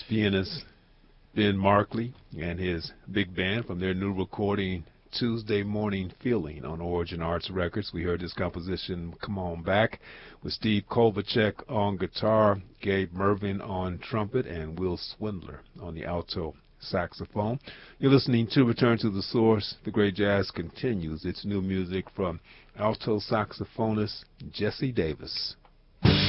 pianist Ben Markley and his big band from their new recording Tuesday Morning Feeling on Origin Arts Records. We heard this composition, Come On Back, with Steve Kovacek on guitar, Gabe Mervin on trumpet, and Will Swindler on the alto saxophone. You're listening to Return to the Source. The Great Jazz continues. It's new music from alto saxophonist Jesse Davis.